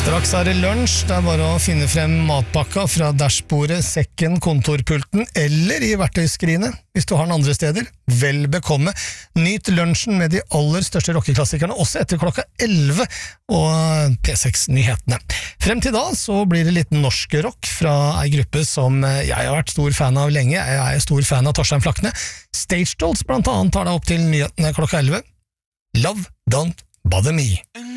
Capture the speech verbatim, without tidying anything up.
Straks er det lunsj, det er bare å finne frem matpakka fra dashbordet, sekken, kontorpulten eller i verktøyskrinet, hvis du har den andre steder. Vel bekomme. Nyt lunsjen med de aller største rockeklassikerne, også etter klokka elleve og P seks-nyhetene. Frem til da så blir det litt norsk rock fra ei gruppe som jeg har vært stor fan av lenge. Jeg er stor fan av Torstein Flakne. Stage Dolls blant annet tar deg opp til nyhetene klokka elleve. Love Don't Bother Me.